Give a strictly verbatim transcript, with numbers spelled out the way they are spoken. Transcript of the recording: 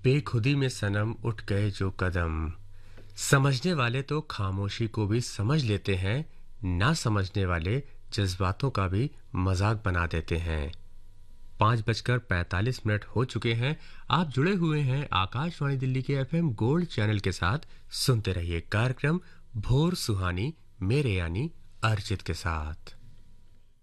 बेखुदी में सनम उठ गए जो कदम। समझने वाले तो खामोशी को भी समझ लेते हैं, ना समझने वाले जज्बातों का भी मजाक बना देते हैं। पाँच बजकर पैंतालीस मिनट हो चुके हैं। आप जुड़े हुए हैं आकाशवाणी दिल्ली के एफएम गोल्ड चैनल के साथ। सुनते रहिए कार्यक्रम भोर सुहानी मेरे यानी अर्जित के साथ।